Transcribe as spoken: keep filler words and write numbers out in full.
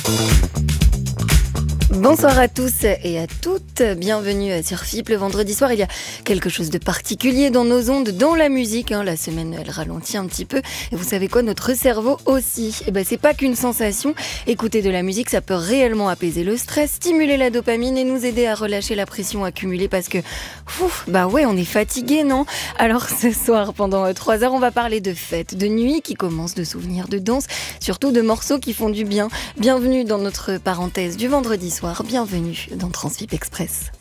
Bonsoir à tous et à toutes, bienvenue sur F I P. Le vendredi soir, il y a quelque chose de particulier dans nos ondes, dans la musique. Hein. La semaine, elle ralentit un petit peu. Et vous savez quoi, notre cerveau aussi. Et ben, c'est pas qu'une sensation. Écouter de la musique, ça peut réellement apaiser le stress, stimuler la dopamine et nous aider à relâcher la pression accumulée parce que, ouf, bah ouais, on est fatigué, non? Alors ce soir, pendant trois heures, on va parler de fêtes, de nuits qui commencent, de souvenirs, de danse, surtout de morceaux qui font du bien. Bienvenue dans notre parenthèse du vendredi soir. Bienvenue dans Transvip Express.